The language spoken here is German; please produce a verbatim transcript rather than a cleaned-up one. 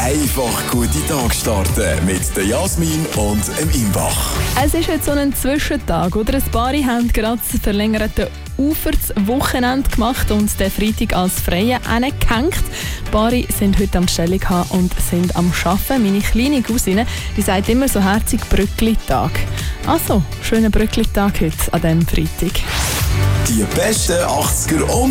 Einfach gute Tag starten mit der Jasmin und dem Imbach. Es ist jetzt so ein Zwischentag, oder? Ein paar haben gerade das verlängerte Uferswochenende gemacht und den Freitag als Freien angehängt. Die Paare sind heute am Stellung haben und sind am Arbeiten. Meine kleine Cousine, die sagt immer so herzig Brückli-Tag. Also, schönen Brückli-Tag heute an diesem Freitag. Die besten achtziger und